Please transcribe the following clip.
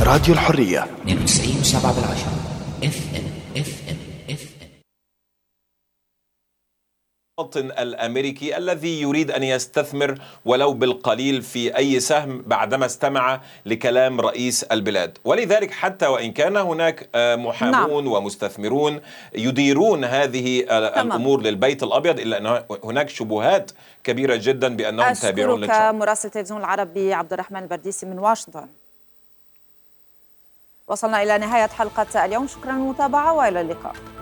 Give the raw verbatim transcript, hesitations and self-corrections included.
راديو الحرية اثنين وتسعين وسبعة بالعشرة اف ام اف ام اف ام. المواطن الأمريكي الذي يريد أن يستثمر ولو بالقليل في أي سهم بعدما استمع لكلام رئيس البلاد، ولذلك حتى وإن كان هناك محامون نعم. ومستثمرون يديرون هذه تمام. الأمور للبيت الأبيض، إلا أن هناك شبهات كبيرة جدا بأنهم تابعون لترامب. أشكرك مراسل التلفزيون العربي عبد الرحمن البرديسي من واشنطن. وصلنا إلى نهاية حلقة اليوم، شكرا للمتابعة وإلى اللقاء.